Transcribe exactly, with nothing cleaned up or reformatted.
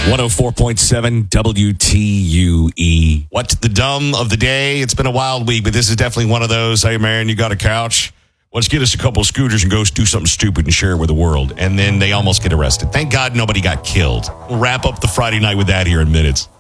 one oh four point seven W T U E. What the dumb of the day? It's been a wild week, but this is definitely one of those. Hey, man, you got a couch? Let's get us a couple of scooters and go do something stupid and share it with the world. And then they almost get arrested. Thank God nobody got killed. We'll wrap up the Friday night with that here in minutes.